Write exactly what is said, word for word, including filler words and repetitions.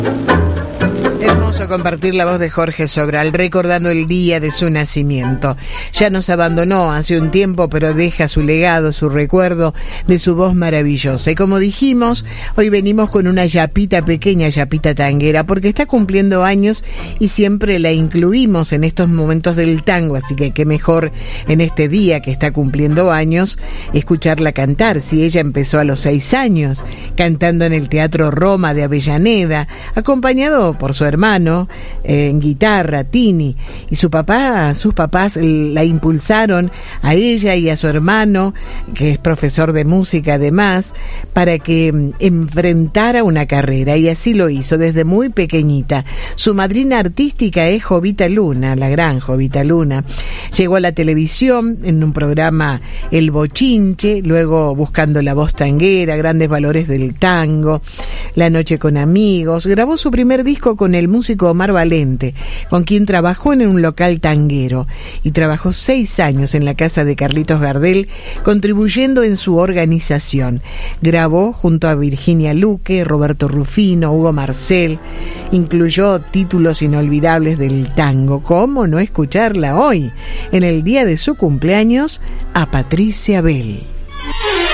Hermoso compartir la voz de Jorge Sobral, recordando el día de su nacimiento. Ya nos abandonó hace un tiempo, pero deja su legado, su recuerdo de su voz maravillosa. Y como dijimos, hoy venimos con una yapita pequeña, yapita tanguera, porque está cumpliendo años y siempre la incluimos en estos momentos del tango, así que qué mejor en este día que está cumpliendo años escucharla cantar. Si ella empezó a los seis años cantando en el Teatro Roma de Avellaneda, acompañado por su hermano eh, en guitarra, Tini, y su papá, sus papás la impulsaron a ella y a su hermano, que es profesor de música además, para que mm, enfrentara una carrera, y así lo hizo desde muy pequeñita. Su madrina artística es Jovita Luna, la gran Jovita Luna. Llegó a la televisión en un programa El Bochinche, luego Buscando la Voz Tanguera, Grandes Valores del Tango, La Noche con Amigos. Grabó su primer disco con el músico Omar Valente, con quien trabajó en un local tanguero, y trabajó seis años en la casa de Carlitos Gardel, contribuyendo en su organización. Grabó junto a Virginia Luque, Roberto Rufino, Hugo Marcel. Incluyó títulos inolvidables del tango. ¿Cómo no escucharla hoy, en el día de su cumpleaños, a Patricia Bell?